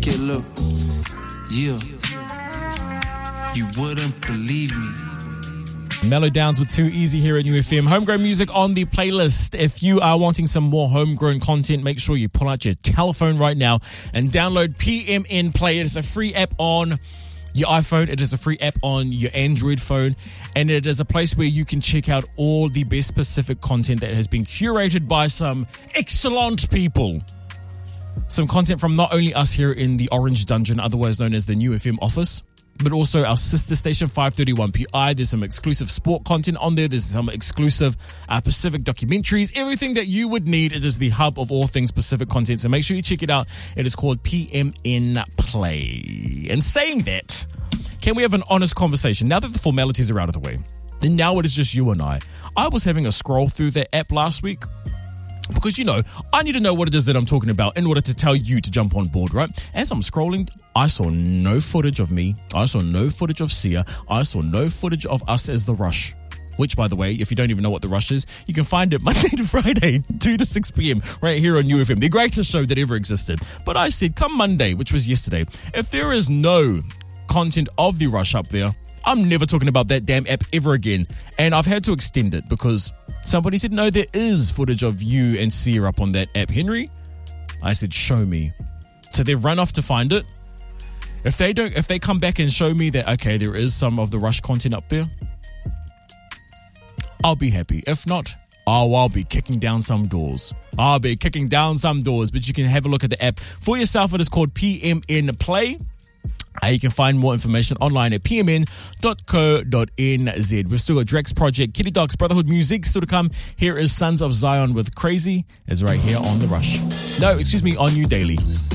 it look. Yeah. You wouldn't believe me. Mellow Downs with Too Easy here at UFM. Homegrown music on the playlist. If you are wanting some more homegrown content, make sure you pull out your telephone right now and download PMN Play. It is a free app on your iPhone. It is a free app on your Android phone. And it is a place where you can check out all the best Pacific content that has been curated by some excellent people. Some content from not only us here in the Orange Dungeon, otherwise known as the New FM office, but also our sister station 531PI. There's some exclusive sport content on there. There's some exclusive Pacific documentaries. Everything that you would need. It is the hub of all things Pacific content. So make sure you check it out. It is called PMN Play. And saying that, can we have an honest conversation? Now that the formalities are out of the way, and now it is just you and I was having a scroll through that app last week. Because, you know, I need to know what it is that I'm talking about in order to tell you to jump on board, right? As I'm scrolling, I saw no footage of me. I saw no footage of Sia. I saw no footage of us as The Rush. Which, by the way, if you don't even know what The Rush is, you can find it Monday to Friday, 2 to 6 p.m. right here on UFM. The greatest show that ever existed. But I said, come Monday, which was yesterday, if there is no content of The Rush up there, I'm never talking about that damn app ever again. And I've had to extend it because somebody said, no, there is footage of you and Sia up on that app, Henry. I said, show me. So they've run off to find it. If they come back and show me that, okay, there is some of the Rush content up there, I'll be happy. If not, I'll be kicking down some doors. But you can have a look at the app for yourself. It is called PMN Play. You can find more information online at pmn.co.nz. We've still got Drex Project, Kitty Dogs, Brotherhood music still to come. Here is Sons of Zion with Crazy. It's right here on The Rush. No, excuse me, on You Daily.